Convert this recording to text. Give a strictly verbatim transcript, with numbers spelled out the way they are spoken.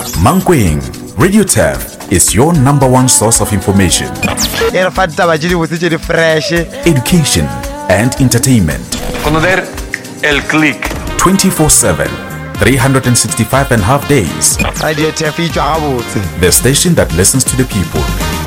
Mankweng, Radio Turf is your number one source of information, fresh, education, and entertainment. Conocer el click. twenty-four seven, three hundred sixty-five and a half days. Radio Turf, The station that listens to the people.